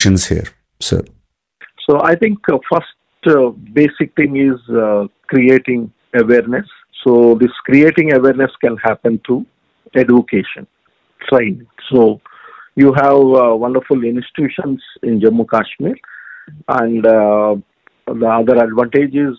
questions here, sir. So I think first basic thing is creating awareness. So this creating awareness can happen through education, training. So you have wonderful institutions in Jammu Kashmir, and the other advantage is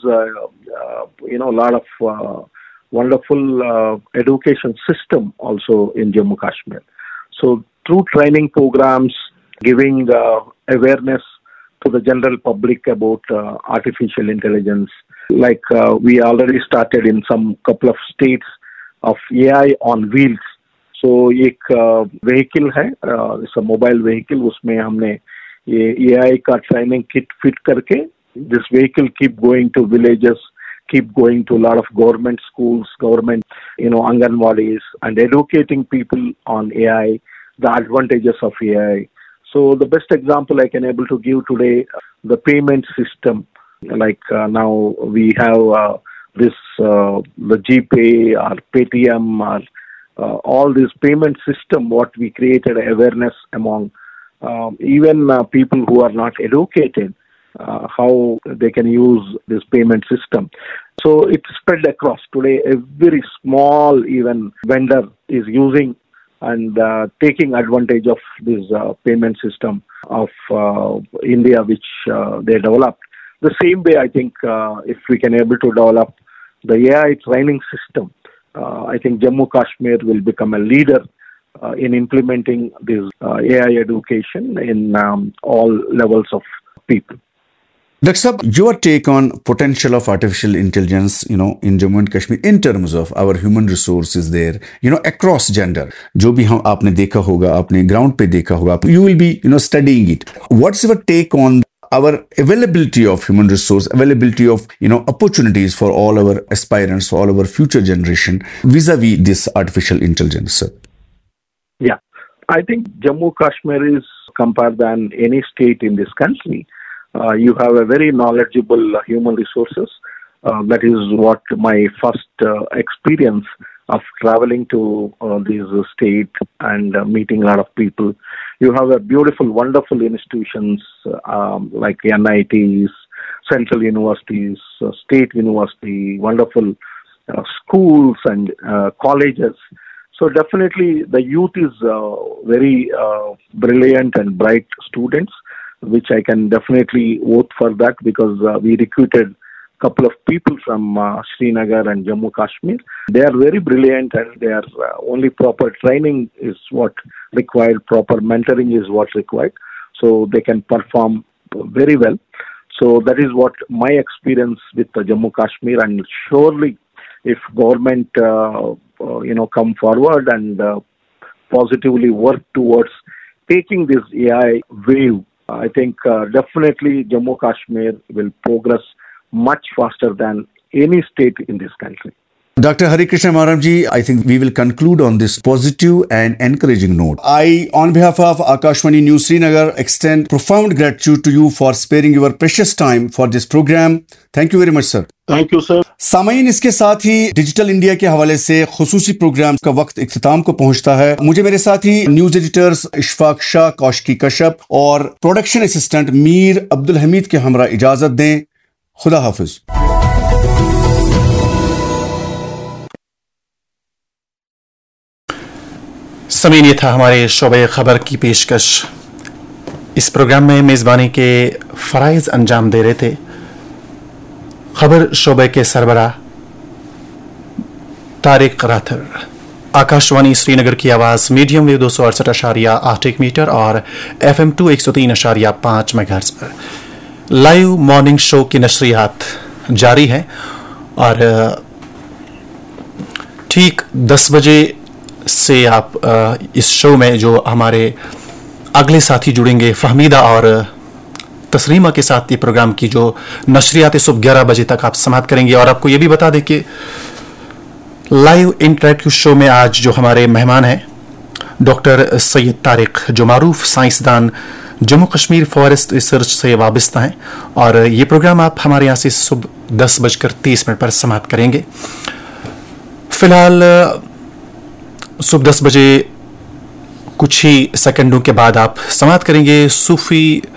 a lot of wonderful education system also in Jammu Kashmir. So through training programs, giving awareness to the general public about artificial intelligence, like we already started in some couple of states of AI on wheels. So एक vehicle है, it's a mobile vehicle, उसमें हमने ये AI का training kit fit करके this vehicle keep going to villages, keep going to a lot of government schools, government, Anganwadis, and educating people on AI, the advantages of AI. So the best example I can able to give today, the payment system, like now we have the GPay or Paytm or all this payment system, what we created awareness among even people who are not educated, how they can use this payment system. So it's spread across. Today, every small even vendor is using and taking advantage of this payment system of India, which they developed. The same way, I think, if we can able to develop the AI training system, I think Jammu Kashmir will become a leader in implementing this AI education in all levels of people. Dr. Sahab, your take on potential of artificial intelligence, in Jammu and Kashmir in terms of our human resources there, across gender. जो भी हम आपने देखा होगा, आपने ground पे देखा होगा, you will be, studying it. What's your take on our availability of human resource, availability of, opportunities for all our aspirants, for all our future generation vis-a-vis this artificial intelligence, sir? Yeah, I think Jammu Kashmir is compared than any state in this country. You have a very knowledgeable human resources. That is what my first experience of traveling to this state and meeting a lot of people. You have a beautiful, wonderful institutions like NITs, central universities, state university, wonderful schools and colleges. So definitely the youth is very brilliant and bright students, which I can definitely vote for that, because we recruited a couple of people from Srinagar and Jammu Kashmir. They are very brilliant, and they are only proper training is what required, proper mentoring is what required. So they can perform very well. So that is what my experience with Jammu Kashmir, and surely if government come forward and positively work towards taking this AI wave, I think definitely Jammu Kashmir will progress much faster than any state in this country. Dr. Hari Krishna Maharam ji, I think we will conclude on this positive and encouraging note. I, on behalf of Akashvani News Srinagar, extend profound gratitude to you for sparing your precious time for this program. Thank you very much, sir. Thank you, sir. सामाइन, इसके साथ ही digital India के हवाले से खुसूसी programme का वक्त इख्तिताम को पहुंचता है। मुझे मेरे साथी न्यूज एडिटर्स इशफाक शाह, कौशकी कश्यप और प्रोडक्शन असिस्टेंट मीर अब्दुल हमीद के हमरा इजाजत दें। खुदा हाफिज। समीन, ये था हमारे शोबे खबर की पेशकश। इस प्रोग्राम में मेज़बानी के फ़राइज़ अंजाम दे रहे थे खबर शोबे के सरबराह तारिक राथर। आकाशवाणी श्रीनगर की आवाज़ मीडियम वेव 268.8 मीटर और FM 2 103.5 मेगाहर्ट्ज़ पर लाइव मॉर्निंग शो की नशरियात जारी है और ठीक 10 बजे से आप इस शो में जो हमारे अगले साथी जुड़ेंगे फहमीदा और तस्लीमा के साथ ये प्रोग्राम की जो नशरियात सुबह 11 बजे तक आप समाप्त करेंगे। और आपको ये भी बता दें कि लाइव इंटरैक्टिव शो में आज जो हमारे मेहमान हैं डॉक्टर सैयद तारिक, जो मारूफ साइंसदान जम्मू कश्मीर फॉरेस्ट रिसर्च से वाबस्ता हैं, और ये प्रोग्राम आप हमारे यहाँ से सुबह 10:30 पर समाप्त करेंगे। फिलहाल सुबह 10 बजे कुछ ही सेकंडों के बाद आप समाप्त करेंगे सूफी